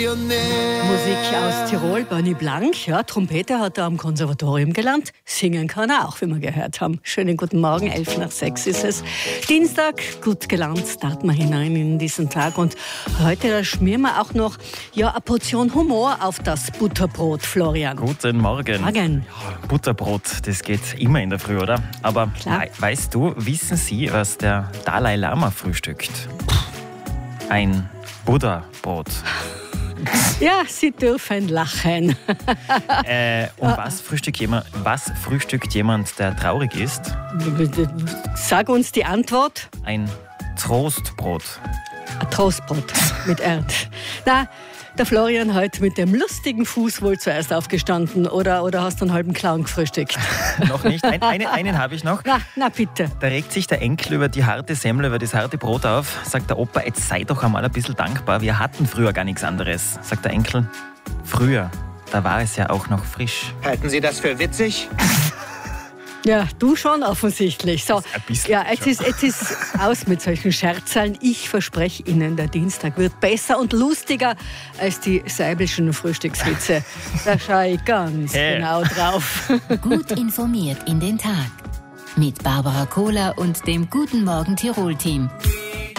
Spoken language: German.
Musik aus Tirol, Bernie Blank. Ja, Trompete hat er am Konservatorium gelernt. Singen kann er auch, wie wir gehört haben. Schönen guten Morgen, 5:11 ist es. Dienstag, gut gelaunt, starten wir hinein in diesen Tag. Und heute da schmieren wir auch noch eine Portion Humor auf das Butterbrot, Florian. Guten Morgen. Morgen. Ja, Butterbrot, das geht immer in der Früh, oder? Aber wissen Sie, was der Dalai Lama frühstückt? Ein Buddha-Brot. Ja, Sie dürfen lachen. Was frühstückt jemand, der traurig ist? Sag uns die Antwort. Ein Trostbrot. Ein Trostbrot mit Erd. Na, der Florian heute mit dem lustigen Fuß wohl zuerst aufgestanden oder hast du einen halben Clown gefrühstückt? Noch nicht. Einen habe ich noch. Na bitte. Da regt sich der Enkel über die harte Semmel, über das harte Brot auf. Sagt der Opa, jetzt sei doch einmal ein bisschen dankbar. Wir hatten früher gar nichts anderes. Sagt der Enkel, früher, da war es ja auch noch frisch. Halten Sie das für witzig? Ja, du schon offensichtlich. So, ein bisschen ja, jetzt ist aus mit solchen Scherzallen. Ich verspreche Ihnen, der Dienstag wird besser und lustiger als die seibelschen Frühstückswitze. Da schaue ich ganz genau drauf. Gut informiert in den Tag. Mit Barbara Kohler und dem Guten Morgen Tirol-Team.